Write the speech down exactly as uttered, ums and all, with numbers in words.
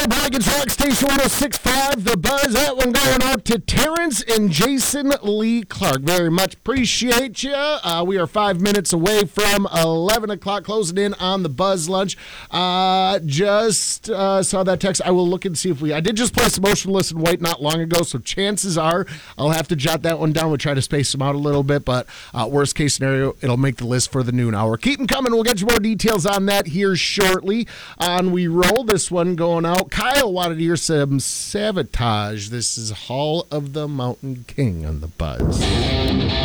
Dragons Rock Station one oh six point five, The Buzz. That one going out to Terrence and Jason Lee Clark. Very much appreciate you. Uh, we are five minutes away from eleven o'clock, closing in on the Buzz Lunch. Uh, just uh, saw that text. I will look and see if we... I did just play some Motionless in White not long ago, so chances are I'll have to jot that one down. We'll try to space them out a little bit, but uh, worst case scenario, it'll make the list for the noon hour. Keep them coming. We'll get you more details on that here shortly. On We Roll, this one going out. Kyle wanted to hear some Savatage. This is Hall of the Mountain King on the Buzz.